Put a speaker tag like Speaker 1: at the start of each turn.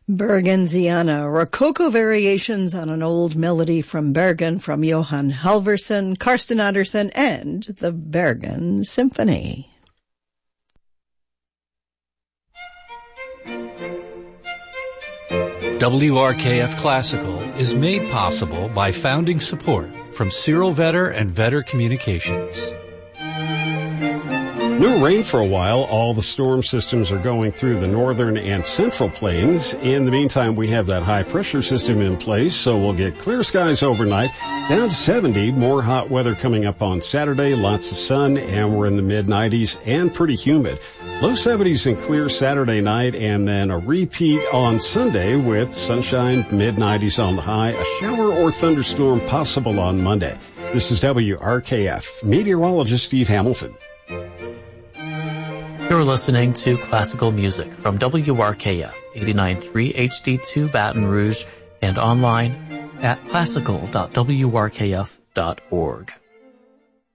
Speaker 1: Bergensiana, Rococo variations on an old melody from Bergen from Johan Halvorsen, Karsten Andersen, and the Bergen Symphony.
Speaker 2: WRKF Classical is made possible by founding support from Cyril Vetter and Vetter Communications.
Speaker 3: No rain for a while. All the storm systems are going through the northern and central plains. In the meantime, we have that high pressure system in place, so we'll get clear skies overnight. Down to 70, more hot weather coming up on Saturday, lots of sun, and we're in the mid-90s and pretty humid. Low 70s and clear Saturday night, and then a repeat on Sunday with sunshine, mid-90s on the high, a shower or thunderstorm possible on Monday. This is WRKF. Meteorologist Steve Hamilton.
Speaker 4: You're listening to classical music from WRKF 89.3 HD2 Baton Rouge and online at classical.wrkf.org.